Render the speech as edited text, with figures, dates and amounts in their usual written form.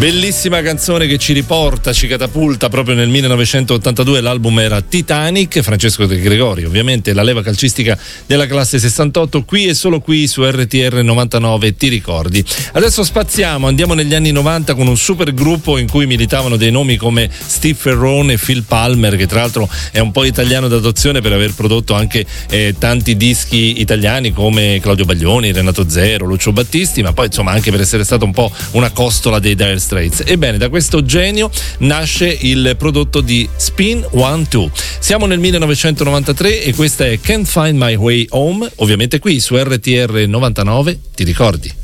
Bellissima canzone che ci riporta, ci catapulta proprio nel 1982. L'album era Titanic, Francesco De Gregori, ovviamente la leva calcistica della classe 68, qui e solo qui su RTR 99, ti ricordi. Adesso spaziamo, andiamo negli anni 90 con un super gruppo in cui militavano dei nomi come Steve Ferrone e Phil Palmer, che tra l'altro è un po' italiano d'adozione per aver prodotto anche tanti dischi italiani come Claudio Baglioni, Renato Zero, Lucio Battisti, ma poi insomma anche per essere stato un po' una costola dei Dire Straits. Ebbene, da questo genio nasce il prodotto di Spin 1-2. Siamo nel 1993 e questa è Can't Find My Way Home, ovviamente qui su RTR 99, ti ricordi?